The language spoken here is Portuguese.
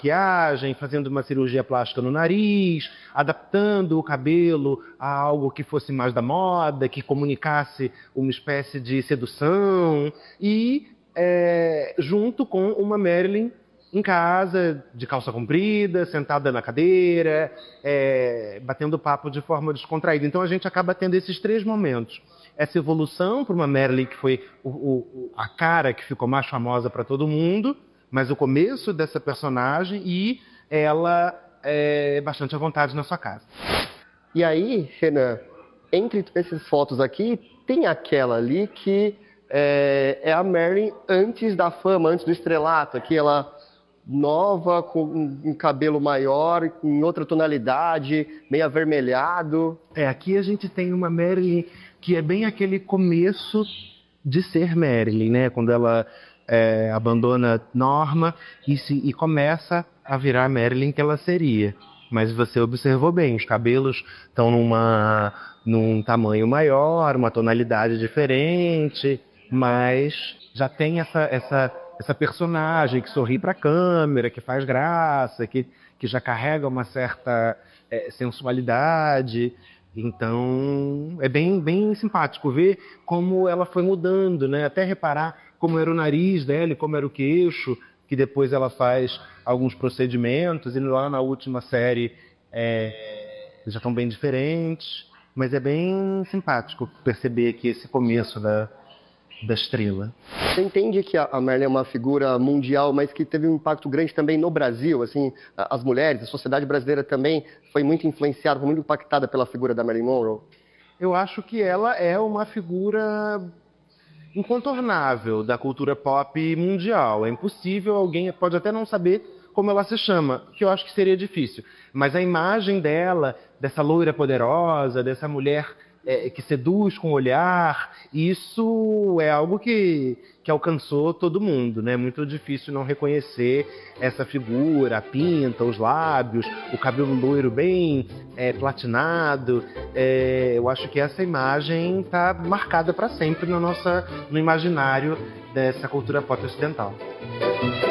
maquiagem, fazendo uma cirurgia plástica no nariz, adaptando o cabelo a algo que fosse mais da moda, que comunicasse uma espécie de sedução, e junto com uma Marilyn em casa, de calça comprida, sentada na cadeira, batendo papo de forma descontraída. Então a gente acaba tendo esses três momentos. Essa evolução para uma Marilyn que foi a cara que ficou mais famosa para todo mundo, mas o começo dessa personagem e ela é bastante à vontade na sua casa. E aí, Renan, entre essas fotos aqui, tem aquela ali que é a Marilyn antes da fama, antes do estrelato, aqui ela nova, com um cabelo maior, em outra tonalidade, meio avermelhado. Aqui a gente tem uma Marilyn que é bem aquele começo de ser Marilyn, né? Quando ela abandona Norma e começa a virar a Marilyn que ela seria. Mas você observou bem, os cabelos estão num tamanho maior, uma tonalidade diferente, mas já tem essa personagem que sorri para a câmera, que faz graça, que já carrega uma certa sensualidade. Então, é bem simpático ver como ela foi mudando, né? Até reparar como era o nariz dela e como era o queixo, que depois ela faz alguns procedimentos, e lá na última série já estão bem diferentes. Mas é bem simpático perceber aqui esse começo da estrela. Você entende que a Marilyn é uma figura mundial, mas que teve um impacto grande também no Brasil? Assim, as mulheres, a sociedade brasileira também foi muito influenciada, foi muito impactada pela figura da Marilyn Monroe? Eu acho que ela é uma figura incontornável da cultura pop mundial. É impossível, alguém pode até não saber como ela se chama, que eu acho que seria difícil. Mas a imagem dela, dessa loira poderosa, dessa mulher que seduz com o olhar, isso é algo que alcançou todo mundo, né? Muito difícil não reconhecer essa figura, a pinta, os lábios, o cabelo loiro bem platinado. Eu acho que essa imagem está marcada para sempre no imaginário dessa cultura pop ocidental.